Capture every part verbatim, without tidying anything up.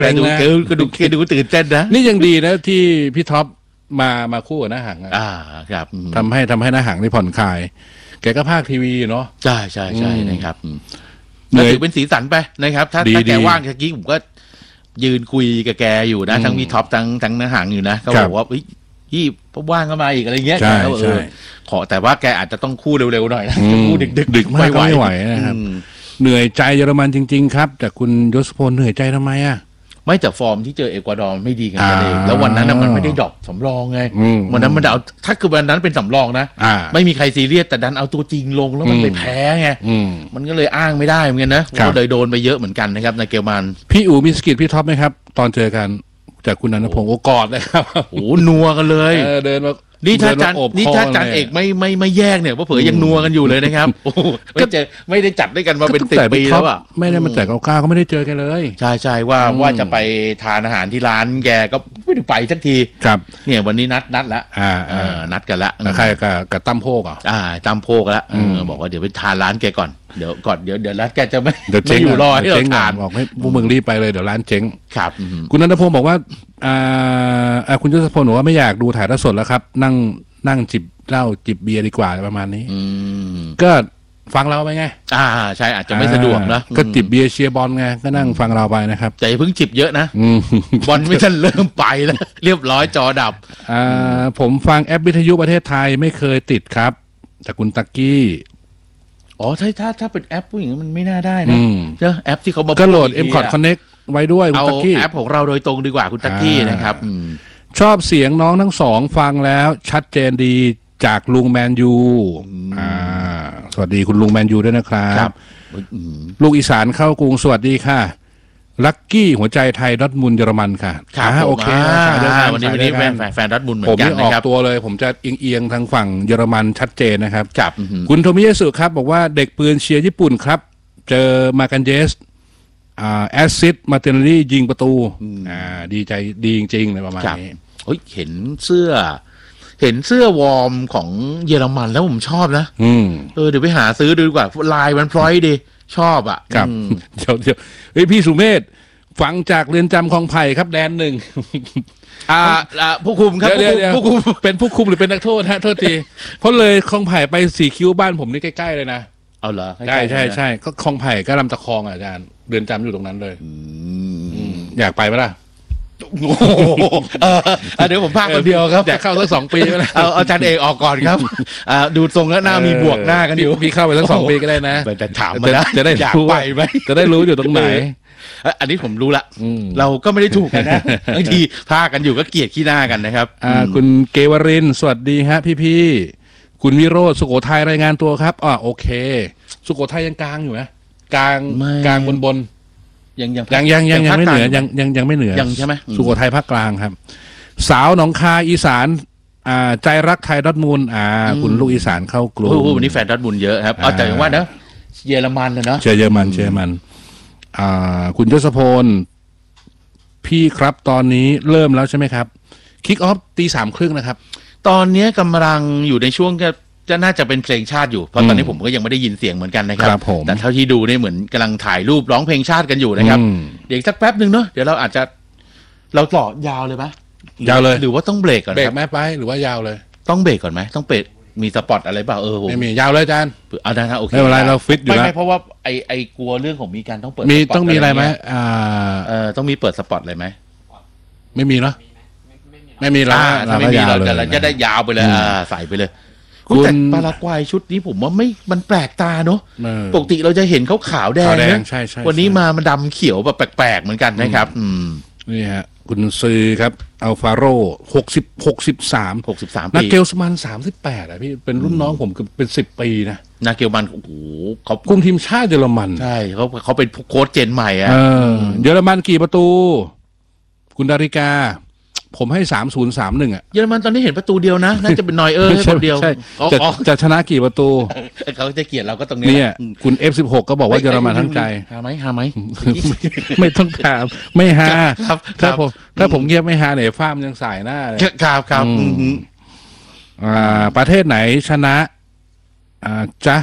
แต่ดูเกลก็ดูเคดูตื่นเต้นนะนี่ยังดีนะที่พี่ท็อปมามาคู่กับหน้าหังอ่าครับทำให้ทำให้หน้าหังได้ผ่อนคลายแกก็ภาคทีวีเนาะใช่ใช่ใช่นะครับถือเป็นสีสันไปนะครับถ้าถ้าแกว่างเมื่อกี้ผมก็ยืนคุยกับแกอยู่นะทั้งมีท็อปทั้งทั้งหน้าหังอยู่นะเขาบอกว่าพี่พอว่างก็มาอีกอะไรเงี้ยใช่ใช่ขอแต่ว่าแกอาจจะต้องคู่เร็วๆหน่อยนะคู่ดึกดึกดึกไม่ไหวนะครับเหนื่อยใจเยอรมันจริงๆครับแต่คุณยศพลเหนื่อยใจทำไมอ่ะไม่แต่ฟอร์มที่เจอเอกวาดอร์ไม่ดีกันเลยแล้ววันนั้นมันไม่ได้ดรอปสำรองไงวันนั้นมันเอาถ้าคือวันนั้นเป็นสำรองนะไม่มีใครซีเรียสแต่ดันเอาตัวจริงลงแล้วมันไปแพ้ไงมันก็เลยอ้างไม่ได้เหมือนกันนะก็เลยโดนไปเยอะเหมือนกันนะครับในเกมมันพี่อู๋มีสกิลพี่ท็อปไหมครับตอนเจอกันจากคุณนันทพงศ์โอกอดเลยครับโอ้นัวกันเลยเดินมานี่ถ้าจันนี่ถ้าจันเอกไม่ไม่ไม่แยกเนี่ยว่าเผยยังนัวกันอยู่เลยนะครับโอ้ไม่เจอไม่ได้จัดด้วยกันมาเป็นสิบปีแล้วอ่ะไม่ได้มาแต่เก้าก็ไม่ได้เจอกันเลยใช่ใช่ว่าว่าจะไปทานอาหารที่ร้านแกก็ไม่ได้ไปสักทีครับเนี่ยวันนี้นัดนัดแล้วอ่านัดกันแล้วใครกับกับตั้มโพกอ่ะอ่าตั้มโพกแล้วบอกว่าเดี๋ยวไปทานร้านแกก่อนเดี๋ยวก่อนเดี๋ยวเดี๋ยวร้านแกจะไม่ไม่อยู่รอให้เราทานบอกให้พวกมึงรีบไปเลยเดี๋ยวร้านเจ๊งครับคุณนันทพงศ์บอกว่าอ่าคุณยศพลบอกว่าไม่อยากดูถ่ายทอดสดแล้วครับนั่งนั่งจิบเหล้าจิบเบียร์ดีกว่าประมาณนี้ก็ฟังเราไปไงอ่าใช่อาจจะไม่สะดวกนะก็จิบเบียร์เชียร์บอลไงก็นั่งฟังเราไปนะครับแต่เพิ่งจิบเยอะนะบอลไม่ทันเริ่มไปแล้วเรียบร้อยจอดับอ่าผมฟังแอปวิทยุประเทศไทยไม่เคยติดครับจากคุณตักกี้อ๋อถ้าถ้าถ้าเป็นแอปผู้หญิงมันไม่น่าได้นะเจ้าแอปที่เขามาก็โหลด เอ็ม คอร์ด Connect ไว้ด้วยคุณตักกี้เอาแอปของเราโดยตรงดีกว่าคุณตักกี้นะครับชอบเสียงน้องทั้งสองฟังแล้วชัดเจนดีจากลุงแมนยูอ่าสวัสดีคุณลุงแมนยูด้วยนะครับลูกอีสานเข้ากรุงสวัสดีค่ะลักกี้หัวใจไทยดอทมุนเยอรมันค่ะโอเควันนี้วันนี้แฟนแฟนดอทมุนเหมือนกันนะครับผมออกตัวเลยผมจะเอียงๆทางฝั่งเยอรมันชัดเจนนะครับคุณโทมิเยสุครับบอกว่าเด็กปืนเชียร์ญี่ปุ่นครับเจอมากันเจสอ่าแอสซิดมาเตนลี่ยิงประตูอ่าดีใจดีจริงๆเลยประมาณนี้เฮ้ยเห็นเสื้อเห็นเสื้อวอร์มของเยอรมันแล้วผมชอบนะอืมเออเดี๋ยวไปหาซื้อดูดีกว่าลายมันพลอยดีชอบอ่ะครับเดี๋ยวเดี๋ยวเฮ้ยพี่สุเมธฟังจากเรือนจำคลองไผ่ครับแดนหนึ่งอ่าอ่าผู้คุมครับผู้คุมเป็นผู้คุมหรือเป็นนักโทษฮะโทษทีเพราะเลยคลองไผ่ไปสี่คิ้วบ้านผมนี่ใกล้ๆเลยนะเอาเหรอใช่ใช่ใช่ก็คลองไผ่ก็ลำตะคองอาจารย์เรือนจำอยู่ตรงนั้นเลยอยากไปไหมล่ะโอ้เดี๋ยวผมพากคนเดียวครับอยากเข้าสักสองปีก็ได้เอาอาจารย์เอกออกก่อนครับดูทรงแล้วหน้ามีบวกหน้ากันอยู่พี่เข้าไปสักสองปีก็ได้นะแต่ถามมาแล้วจะได้อยากไปไหมจะได้รู้อยู่ตรงไหนอันนี้ผมรู้ละเราก็ไม่ได้ถูกกันนะบางทีพากันอยู่ก็เกลียดขี้หน้ากันนะครับคุณเกวรินสวัสดีฮะพี่ๆคุณวิโรจน์สุโขทัยรายงานตัวครับอ๋อโอเคสุโขทัยยังกลางอยู่นะกลางกลางบนบนยังยังยังยังยังยังไม่เหนือยังยังยังไม่เหนือยังใช่ไหมสุโขทัยภาคกลางครับสาวหนองคายอีสานอ่าใจรักไทยดอทมูลอ่าคุณลูกอีสานเข้ากลุ่มวันนี้แฟนดอทมูลเยอะครับเอาแต่อย่างว่านะเยอรมันเลยเนาะเชียร์เยอรมันเชียร์มันอ่าคุณยศพลพี่ครับตอนนี้เริ่มแล้วใช่ไหมครับคิกออฟตีสามครึ่งนะครับตอนนี้กำลังอยู่ในช่วงจะน่าจะเป็นเพลงชาติอยู่เพราะตอนนี้ผมก็ยังไม่ได้ยินเสียงเหมือนกันนะครับแต่เท่าที่ดูนี่เหมือนกำลังถ่ายรูปร้องเพลงชาติกันอยู่นะครับเดี๋ยวสักแป๊บหนึ่งเนาะเดี๋ยวเราอาจจะเราต่อยาวเลยไหมยาวเลยหรือว่าต้องเบรกก่อนเบรกไหมไปหรือว่ายาวเลยต้องเบรกก่อนไหมต้องเปิดมีสปอตอะไรเปล่าเออไม่มียาวเลยอาจารย์เอาได้นะโอเคไม่เป็นไรเราฟิตอยู่แล้วไม่เพราะว่าไอไอกลัวเรื่องของมีการต้องเปิดมีต้องมีอะไรไหมอ่าเออต้องมีเปิดสปอตอะไรไหมไม่มีเนาะไม่มีแล้วถ้าไม่มีเราจะได้ยาวไปเลยอ่าใส่ไปเลยแต่ปารากวัยชุดนี้ผมว่าไม่มันแปลกตาเนอะปกติเราจะเห็นเขาขาวแดงนะวันนี้มามันดำเขียวแบบแปลกๆเหมือนกันนะครับอืมนี่ฮะคุณซื้อครับอัลฟาโรหกสิบหกสิบสามหกสิบสามปีนาเกลสมันสามสิบแปดอ่ะพี่เป็นรุ่นน้องผมเป็นสิบปีนะนาเกลมันโอ้โหเขาคุมทีมชาติเยอรมันใช่เขาเขาเป็นโค้ชเจนใหม่อ่ะเยอรมันกี่ประตูคุณดาริกาผมให้สามศูนย์สามหนึ่งอ่ะเยอรมันตอนนี้เห็นประตูเดียวนะน่าจะเป็นนอยเออร์คนเดียวจะจะชนะกี่ประตูเขาจะเกลียดเราก็ตรงนี้เนี่ยคุณ เอฟ สิบหก ก็บอกว่าเยอรมันทั้งใจหาไหมหาไหมไม่ต้องถามไม่หาถ้าผมถ้าผมเงียบไม่หาเนี่ยฟ้ามยังสายหน้าเลยครับครับอ่าประเทศไหนชนะอ่าจ๊ะ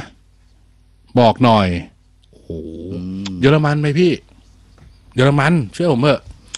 บอกหน่อยโอ้เยอรมันไหมพี่เยอรมันเชื่อผมเถอะ